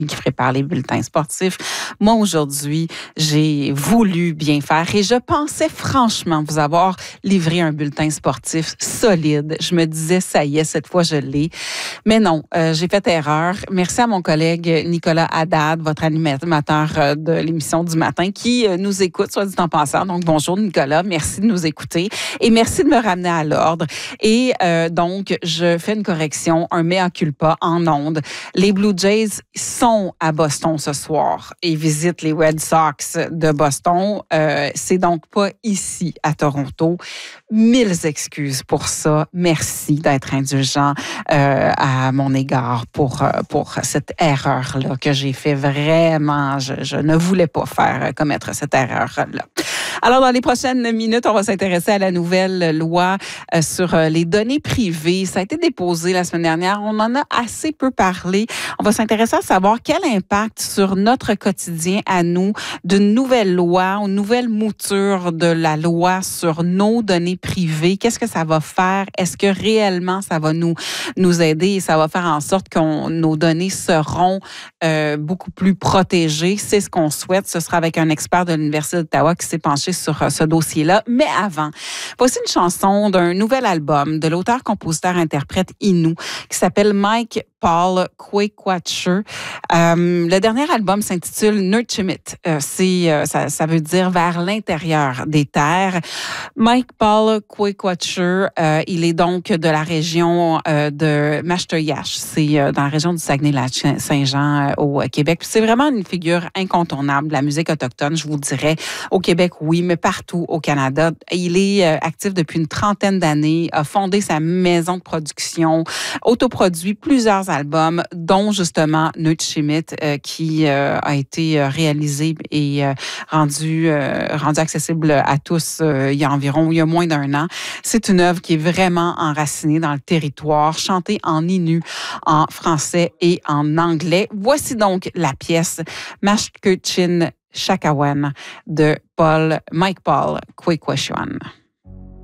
qui prépare les bulletins sportifs. Moi, aujourd'hui, j'ai voulu bien faire et je pensais franchement vous avoir livré un bulletin sportif solide. Je me disais, ça y est, cette fois, je l'ai. Mais non, j'ai fait erreur. Merci à mon collègue Nicolas Haddad, votre animateur de l'émission du matin, qui nous écoute, soit dit en passant. Donc, bonjour Nicolas, merci de nous écouter et merci de me ramener à l'ordre. Et donc, je fais une correction, un mea culpa en ondes. Les Blue Jays sont à Boston ce soir et visitent les Red Sox de Boston. C'est donc pas ici à Toronto. 1000 excuses pour ça. Merci d'être indulgent à mon égard pour cette erreur-là que j'ai fait vraiment. Je ne voulais pas commettre cette erreur-là. Alors, dans les prochaines minutes, on va s'intéresser à la nouvelle loi sur les données privées. Ça a été déposé la semaine dernière. On en a assez peu parlé. On va s'intéresser à savoir quel impact sur notre quotidien à nous d'une nouvelle loi, une nouvelle mouture de la loi sur nos données privées. Qu'est-ce que ça va faire? Est-ce que réellement ça va nous aider et ça va faire en sorte que nos données seront beaucoup plus protégées? C'est ce qu'on souhaite. Ce sera avec un expert de l'Université d'Ottawa qui s'est penché sur ce dossier-là. Mais avant, voici une chanson d'un nouvel album de l'auteur-compositeur-interprète Innu qui s'appelle Mike Paul Quay-Quacher. Le dernier album s'intitule Nurchimit. Ça veut dire vers l'intérieur des terres. Mike Paul Quay-Quacher, il est donc de la région de Mashtoyash. C'est dans la région du Saguenay-Lac-Saint-Jean au Québec. C'est vraiment une figure incontournable de la musique autochtone, je vous dirais. Au Québec, oui, mais partout au Canada. Il est actif depuis une trentaine d'années, a fondé sa maison de production, autoproduit plusieurs albums, dont justement Nurchimit, qui a été réalisé et rendu accessible à tous il y a moins d'1 an. C'est une œuvre qui est vraiment enracinée dans le territoire, chantée en Innu, en français et en anglais. Voici donc la pièce Mashkechin Shakawan de Mike Paul Quay-Quacher.